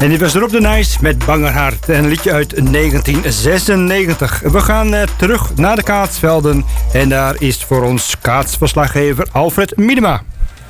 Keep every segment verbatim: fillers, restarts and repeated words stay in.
En dit was Rob de Nijs met Bangerhart. Een liedje uit negentien zesennegentig. We gaan uh, terug naar de kaatsvelden. En daar is voor ons kaatsverslaggever Alfred Miedema.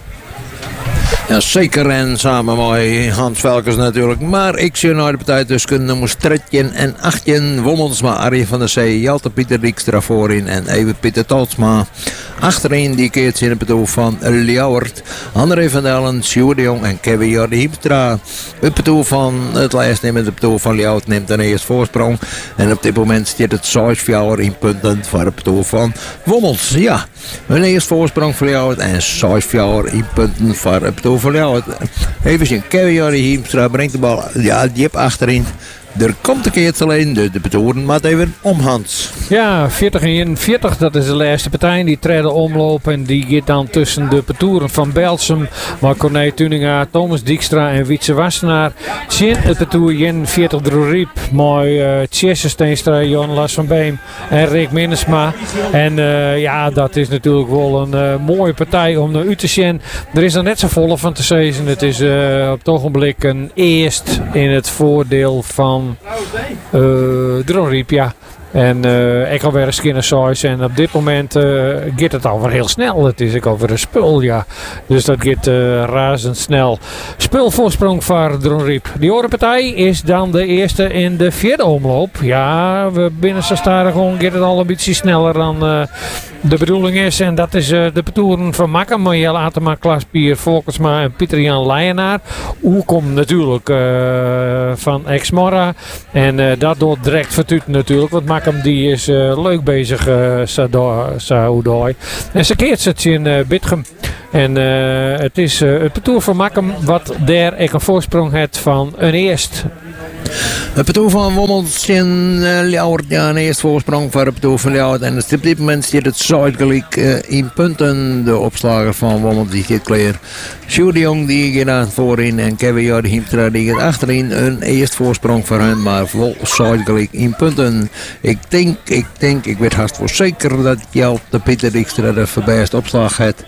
Ja, zeker, en samen met Hans Velkers natuurlijk. Maar ik zie naar de partij tussen nummer tretjen en achtjen. Wommelsma, Arie van der Zee, Jelte Pieter Dijkstra voorin en Evert Pieter Talsma. Achterin die keert in het bedoel van Ljouwert, André van Dellen, Sjoerd de Jong en Kevin Jordi Hiepstra. Het bedoel van het lijst neemt het bedoel van Ljouwert neemt dan eerst voorsprong. En op dit moment staat het zes in punten voor het bedoel van Wommels. Ja, een eerst voorsprong voor Ljouwert en zes in punten voor het bedoel van Ljouwert. Even zien, Kevin Jordi Hiepstra brengt de bal, ja, die heb achterin. Er komt een keer alleen, de, de betoren maar even om Hans. Ja, veertig en veertig, dat is de laatste partij. Die treden omloop en die gaat dan tussen de betoeren van Belsum, maar Corné Tuninga, Thomas Dijkstra en Wietse Wassenaar. Tjen het betoer eenenveertig Droriep, mooi uh, Tjesse Steenstra, Jan Lars van Beem en Rick Minnesma. En uh, ja, dat is natuurlijk wel een uh, mooie partij om naar u te zien. Er is er net zo volle van te zeggen. Het is uh, op het ogenblik een eerst in het voordeel van Uh, Droriep, ja. En uh, ik alweer een skinner size. En op dit moment uh, gaat het alweer heel snel. Het is ook alweer een spul, ja. Dus dat gaat uh, razendsnel. Spulvoorsprong voor Droriep. Die andere partij is dan de eerste in de vierde omloop. Ja, we binnen zo staren gewoon gaat het al een beetje sneller dan uh, de bedoeling is. En dat is uh, de betoeren van Makka, Marielle Atema, Klaas Pier, Volkersma en Pieter-Jan Leijenaar. Hoe komt natuurlijk uh, van Exmora. En uh, dat door direct vertuut natuurlijk. Want Makka die is uh, leuk bezig, uh, Saoudoi. En ze keert het in uh, Bitgem. En uh, het is uh, het parcours van Makkem wat daar ik een voorsprong heeft van een eerst. Het parcours van Wommels in uh, Ljouwert, ja, een eerste voorsprong voor het parcours van Ljouwert. En op dit moment zit het zuidelijk uh, in punten. De opslager van Wommels die gaat klaar. Sjoerd de Jong die gaat aan voorin en Kevin Jordi Hiemstra die gaat achterin. Een eerste voorsprong voor hen, maar vol zuidelijk in punten. Ik denk, ik denk, ik weet haast voor zeker dat Jelte Pieter Dijkstra de verbeste opslag heeft.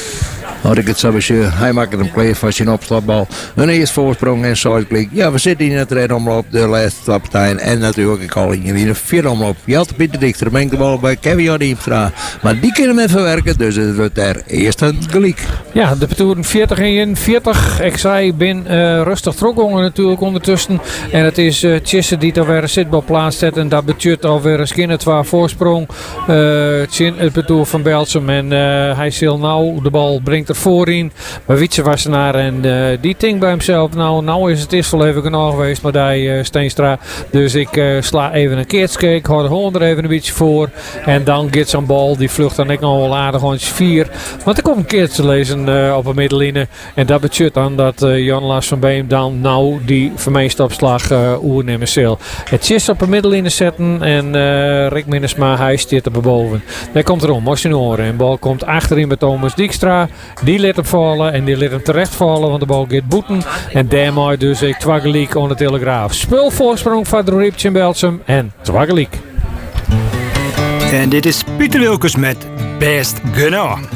Had ik het zo bezien, hij maakt hem klaar voor zijn opslagbal. Een eerste voorsprong en zuidelijk. Ja, we zitten in het redomloop, de laatste partijen. En natuurlijk, ik al in de vierde omloop. Jelte Pieter Dijkstra brengt de bal bij Kevin Jordi Hiemstra. Maar die kunnen hem verwerken, dus het wordt daar eerst een gelijk. Ja, de betoeren veertig en veertig. Ik zei, ben uh, rustig trokken natuurlijk ondertussen. En het is uh, Tjisse die daar weer een zitbal plaatst zet. En dat betuurt alweer een skinner twee voorsprong. Uh, Tjin, het betoer van Belsum. En uh, hij zal nou de bal brengt er voorin. Maar Wietse Wassenaar en uh, die ting bij hemzelf. Nou, nou is het eerst wel even genoeg geweest. Maar die uh, Steenstra. Dus ik uh, sla even een keertje. Ik hou de hond er even een beetje voor. En dan gaat zo'n bal. Die vlucht dan ik nog wel aardig. Gewoon vier. Want er komt een keertje te lezen uh, op een middenlijne. En dat betekent dan dat uh, Jan Lars van Beem dan nou die vermeenstapslag uh, oernemen zal. Het is op een middenlijne zetten. En uh, Rick Minnesma, hij staat er boven. Daar komt er om. Moest je horen. En de bal komt achterin bij Thomas Dijkstra. Die liet hem vallen. En die liet hem terecht vallen. Want de bal gaat boeten. En daarmee dus ik Twaggeliek aan de Telegraaf. Spulvoorsprong van Droriepje in Belsum. En Twaggeliek. En dit is Pieter Wilkes met Best Gunnar.